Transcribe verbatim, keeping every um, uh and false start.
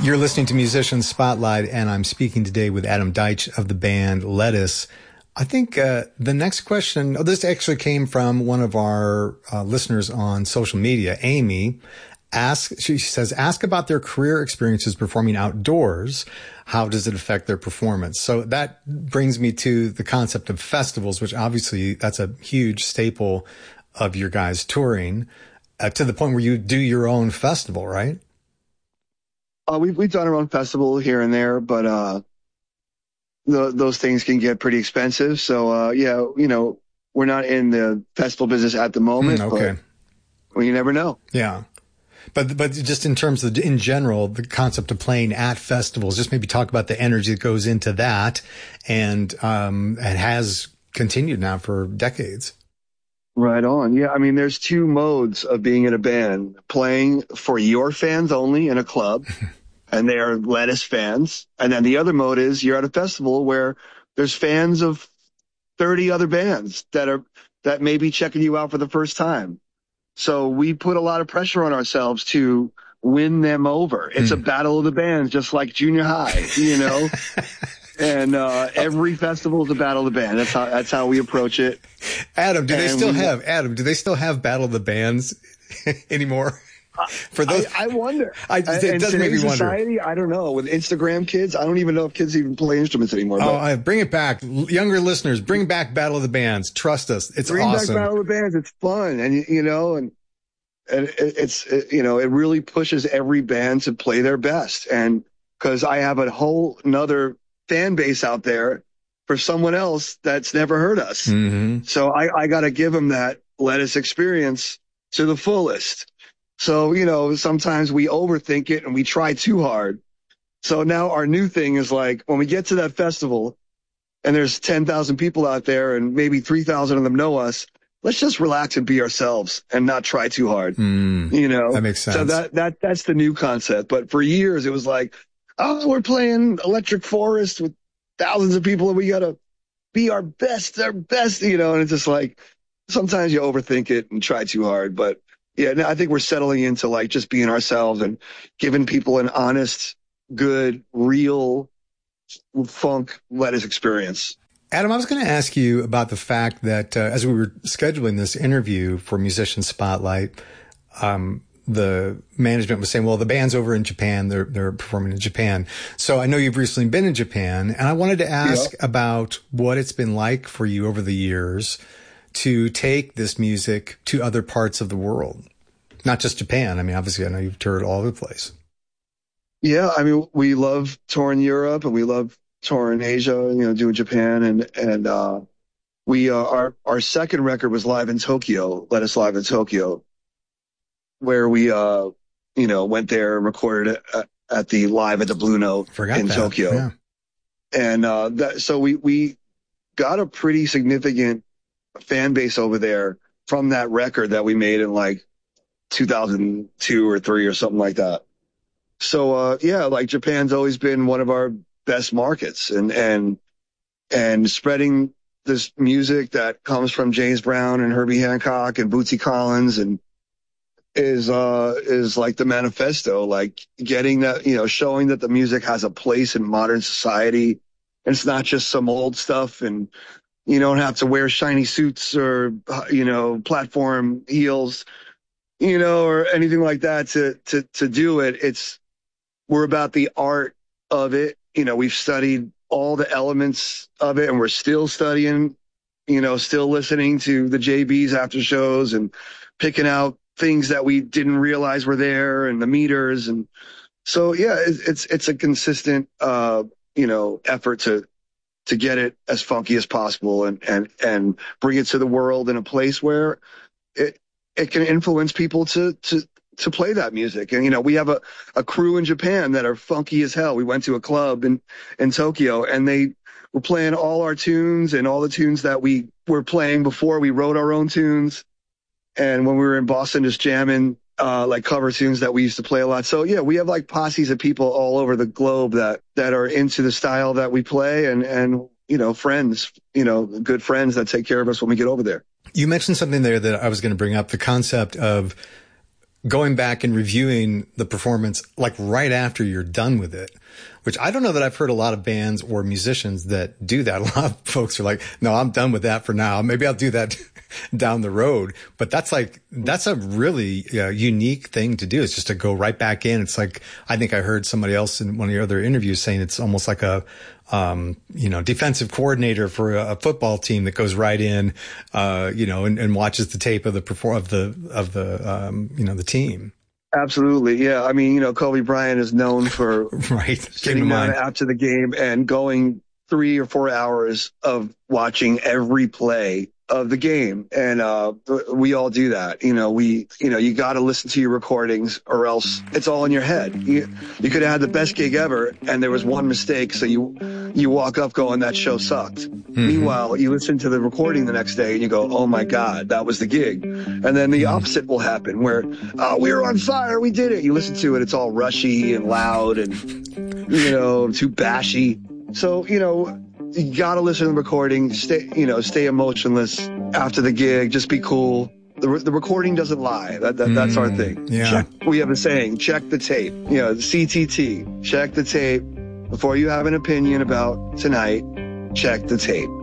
You're listening to Musician Spotlight, and I'm speaking today with Adam Deitch of the band Lettuce. I think uh, the next question, oh, this actually came from one of our uh, listeners on social media, Amy. Ask, she says, ask about their career experiences performing outdoors. How does it affect their performance? So that brings me to the concept of festivals, which obviously that's a huge staple of your guys' touring, uh, to the point where you do your own festival, right? Uh, we've, we've done our own festival here and there, but, uh, the, those things can get pretty expensive. So, uh, yeah, you know, we're not in the festival business at the moment, Mm, okay. but well, you never know. Yeah. But, but just in terms of, in general, the concept of playing at festivals, just maybe talk about the energy that goes into that and, um, and has continued now for decades. Right on. Yeah. I mean, there's two modes of being in a band: playing for your fans only in a club, and they are Lettuce fans. And then the other mode is you're at a festival where there's fans of thirty other bands that are, that may be checking you out for the first time. So we put a lot of pressure on ourselves to win them over. It's mm. a battle of the bands, just like junior high, you know? And, uh, every festival is a battle of the band. That's how, that's how we approach it. Adam, do and they still we, have, Adam, do they still have battle of the bands anymore? For those, I, I wonder. I, it does make me wonder. Society, I don't know. With Instagram kids, I don't even know if kids even play instruments anymore. Oh, I, bring it back. Younger listeners, bring back Battle of the Bands. Trust us. It's bring awesome. Bring back Battle of the Bands. It's fun. And, you know, and, and it, it's, it, you know, it really pushes every band to play their best. And because I have a whole nother fan base out there for someone else that's never heard us. Mm-hmm. So I, I got to give them that Lettuce experience to the fullest. So, you know, sometimes we overthink it and we try too hard. So now our new thing is like, when we get to that festival and there's ten thousand people out there and maybe three thousand of them know us, let's just relax and be ourselves and not try too hard. Mm, you know, that makes sense. So that, that, that's the new concept. But for years it was like, oh, we're playing Electric Forest with thousands of people and we got to be our best, our best, you know, and it's just like, sometimes you overthink it and try too hard. But yeah, no, I think we're settling into like just being ourselves and giving people an honest, good, real funk Lettuce experience. Adam, I was going to ask you about the fact that uh, as we were scheduling this interview for Musician Spotlight, um, the management was saying, well, the band's over in Japan. They're, they're performing in Japan. So I know you've recently been in Japan, and I wanted to ask yeah. about what it's been like for you over the years to take this music to other parts of the world, not just Japan. I mean, obviously I know you've toured all over the place. Yeah. I mean, we love touring Europe and we love touring Asia, you know, doing Japan. And, and, uh, we, uh, our, our second record was live in Tokyo, Lettuce Live in Tokyo, where we, uh, you know, went there and recorded it at, at the Live at the Blue Note Forgot in that. Tokyo. Yeah. And, uh, that, so we, we got a pretty significant fan base over there from that record that we made in like two thousand two or three or something like that. So, uh, yeah, like Japan's always been one of our best markets, and, and, and spreading this music that comes from James Brown and Herbie Hancock and Bootsy Collins and is, uh, is like the manifesto, like getting that, you know, showing that the music has a place in modern society. And it's not just some old stuff, and you don't have to wear shiny suits or, you know, platform heels, you know, or anything like that to, to, to do it. It's, we're about the art of it. You know, we've studied all the elements of it and we're still studying, you know, still listening to the J Bs after shows and picking out things that we didn't realize were there and the meters. And so, yeah, it's, it's, it's a consistent, uh, you know, effort to, to get it as funky as possible and, and, and bring it to the world in a place where it, it can influence people to, to, to play that music. And, you know, we have a, a crew in Japan that are funky as hell. We went to a club in, in Tokyo and they were playing all our tunes and all the tunes that we were playing before. We wrote our own tunes. And when we were in Boston, just jamming, uh, like cover tunes that we used to play a lot. So yeah, we have like posses of people all over the globe that, that are into the style that we play and, and, you know, friends, you know, good friends that take care of us when we get over there. You mentioned something there that I was going to bring up, the concept of going back and reviewing the performance like right after you're done with it, which I don't know that I've heard a lot of bands or musicians that do that. A lot of folks are like, no, I'm done with that for now. Maybe I'll do that down the road. But that's like, that's a really uh, unique thing to do. It's just to go right back in. It's like, I think I heard somebody else in one of your other interviews saying it's almost like a, um, you know, defensive coordinator for a, a football team that goes right in, uh, you know, and, and watches the tape of the perform of the, of the, um, you know, the team. Absolutely. Yeah. I mean, you know, Kobe Bryant is known for right. sitting down after the game and going three or four hours of watching every play of the game. And, uh, we all do that. You know, we, you know, you got to listen to your recordings or else it's all in your head. You, you could have had the best gig ever and there was one mistake. So you, you walk up going, that show sucked. Mm-hmm. Meanwhile, you listen to the recording the next day and you go, oh my God, that was the gig. And then the opposite will happen where, oh, we were on fire. We did it. You listen to it. It's all rushy and loud and, you know, too bashy. So, you know, you gotta listen to the recording, stay, you know, stay emotionless after the gig, just be cool. The, re- the recording doesn't lie. That, that that's our thing. Yeah. Check, we have a saying, check the tape. You know, C T T, check the tape. Before you have an opinion about tonight, check the tape.